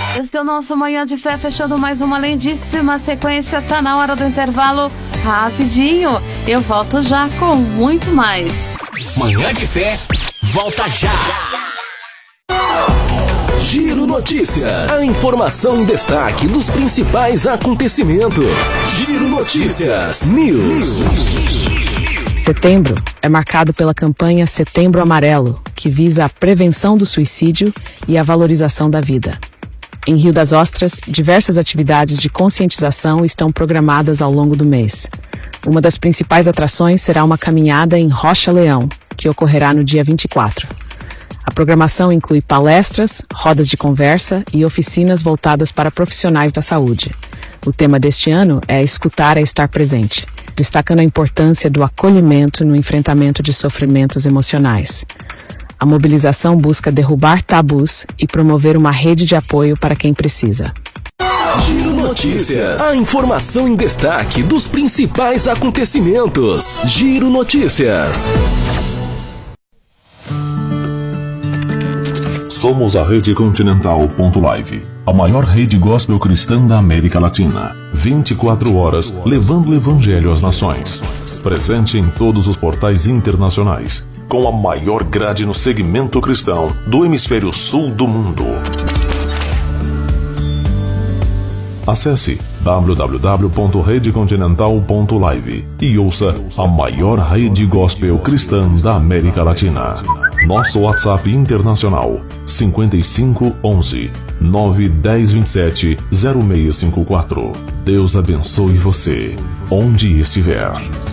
Esse é o nosso Manhã de Fé, fechando mais uma lindíssima sequência. Tá na hora do intervalo, rapidinho. Eu volto já com muito mais. Manhã de Fé, volta já. Giro Notícias. A informação em destaque dos principais acontecimentos. Giro Notícias News. Setembro é marcado pela campanha Setembro Amarelo, que visa a prevenção do suicídio e a valorização da vida. Em Rio das Ostras, diversas atividades de conscientização estão programadas ao longo do mês. Uma das principais atrações será uma caminhada em Rocha Leão, que ocorrerá no dia 24. A programação inclui palestras, rodas de conversa e oficinas voltadas para profissionais da saúde. O tema deste ano é Escutar é Estar Presente, destacando a importância do acolhimento no enfrentamento de sofrimentos emocionais. A mobilização busca derrubar tabus e promover uma rede de apoio para quem precisa. Giro Notícias. A informação em destaque dos principais acontecimentos. Giro Notícias. Somos a Rede Continental.live, a maior rede gospel cristã da América Latina. 24 horas levando o evangelho às nações. Presente em todos os portais internacionais, com a maior grade no segmento cristão do hemisfério sul do mundo. Acesse www.redecontinental.live e ouça a maior rede gospel cristã da América Latina. Nosso WhatsApp internacional 55 11 910 27 0654. Deus abençoe você, onde estiver.